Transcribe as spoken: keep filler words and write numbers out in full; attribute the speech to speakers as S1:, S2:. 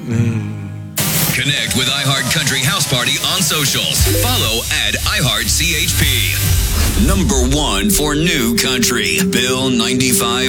S1: Connect with iHeart Country House Party on socials. Follow at iHeartCHP. Number one for new country, Bill ninety-five.